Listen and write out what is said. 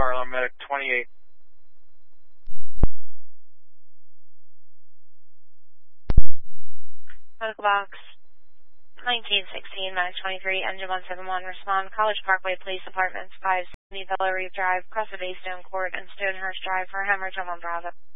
Fire Alarm Medic 28. Medical Box 1916, Max 23, Engine 171, respond. College Parkway Police Apartments, 570 Villa Reef Drive, cross of Stone Court and Stonehurst Drive for hemorrhage on Bravo.